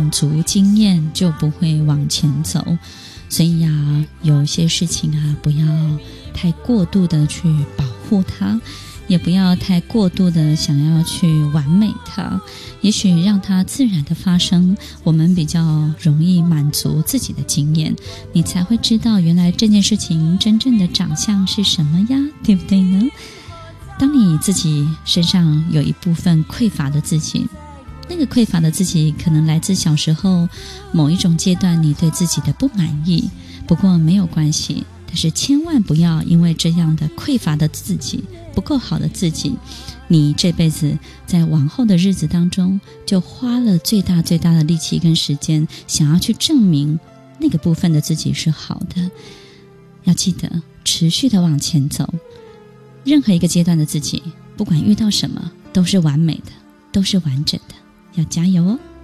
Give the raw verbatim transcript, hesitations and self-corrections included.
满足经验，就不会往前走。所以呀，有些事情啊，不要太过度的去保护它，也不要太过度的想要去完美它，也许让它自然的发生，我们比较容易满足自己的经验，你才会知道原来这件事情真正的长相是什么呀，对不对呢？当你自己身上有一部分匮乏的自己，那个匮乏的自己可能来自小时候某一种阶段你对自己的不满意，不过没有关系，但是千万不要因为这样的匮乏的自己，不够好的自己，你这辈子在往后的日子当中就花了最大最大的力气跟时间，想要去证明那个部分的自己是好的。要记得持续的往前走，任何一个阶段的自己，不管遇到什么都是完美的，都是完整的，要加油哦。